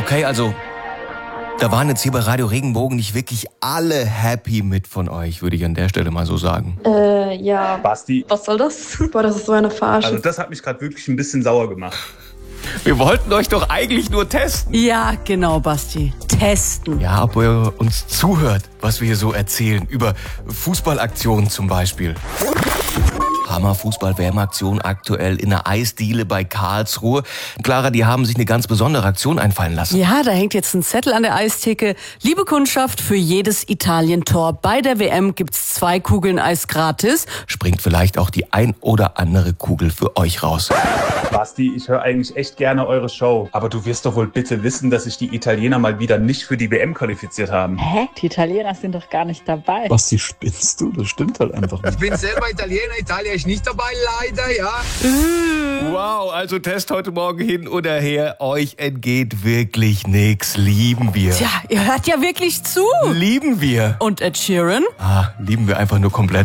Okay, also da waren jetzt hier bei Radio Regenbogen nicht wirklich alle happy mit von euch, würde ich an der Stelle mal so sagen. Ja. Basti. Was soll das? Boah, das ist so eine Verarsche. Also das hat mich gerade wirklich ein bisschen sauer gemacht. Wir wollten euch doch eigentlich nur testen. Ja, genau, Basti. Testen. Ja, ob ihr uns zuhört, was wir hier so erzählen. Über Fußballaktionen zum Beispiel. Hammer-Fußball-WM-Aktion aktuell in der Eisdiele bei Karlsruhe. Clara, die haben sich eine ganz besondere Aktion einfallen lassen. Ja, da hängt jetzt ein Zettel an der Eistheke. Liebe Kundschaft, für jedes Italien-Tor bei der WM gibt's 2 Kugeln Eis gratis. Springt vielleicht auch die ein oder andere Kugel für euch raus. Basti, ich höre eigentlich echt gerne eure Show. Aber du wirst doch wohl bitte wissen, dass sich die Italiener mal wieder nicht für die WM qualifiziert haben. Hä? Die Italiener sind doch gar nicht dabei. Basti, spinnst du? Das stimmt halt einfach nicht. Ich bin selber Italiener, Italien ist nicht dabei, leider, ja. Wow, also Test heute Morgen hin oder her. Euch entgeht wirklich nix. Lieben wir. Tja, ihr hört ja wirklich zu. Lieben wir. Und Ed Sheeran? Lieben wir einfach nur komplett.